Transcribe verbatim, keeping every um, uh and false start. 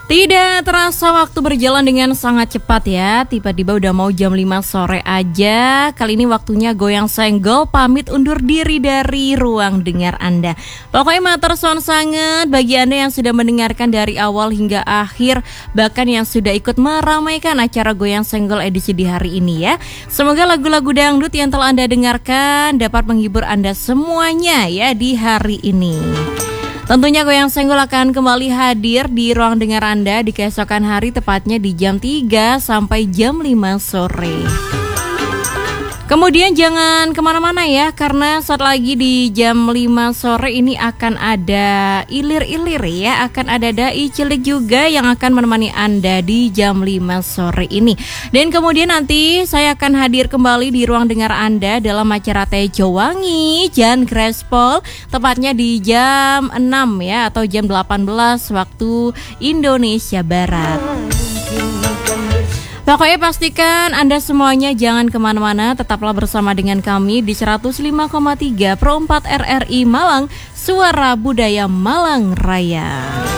Tidak terasa waktu berjalan dengan sangat cepat ya. Tiba-tiba udah mau jam lima sore aja. Kali ini waktunya Goyang Senggol pamit undur diri dari ruang dengar Anda. Pokoknya matur suwun sanget bagi Anda yang sudah mendengarkan dari awal hingga akhir, bahkan yang sudah ikut meramaikan acara Goyang Senggol edisi di hari ini ya. Semoga lagu-lagu dangdut yang telah Anda dengarkan dapat menghibur Anda semuanya ya di hari ini. Tentunya Goyang Senggol akan kembali hadir di ruang dengar Anda di keesokan hari, tepatnya di jam tiga sampai jam lima sore. Kemudian jangan kemana-mana ya, karena saat lagi di jam lima sore ini akan ada ilir-ilir ya. Akan ada dai cilik juga yang akan menemani Anda di jam lima sore ini. Dan kemudian nanti saya akan hadir kembali di ruang dengar Anda dalam acara Tejo Wangi Jan Grespol, tepatnya di jam enam ya, atau jam delapan belas waktu Indonesia Barat. Pokoknya pastikan Anda semuanya jangan kemana-mana, tetaplah bersama dengan kami di seratus lima koma tiga Pro empat R R I Malang, Suara Budaya Malang Raya.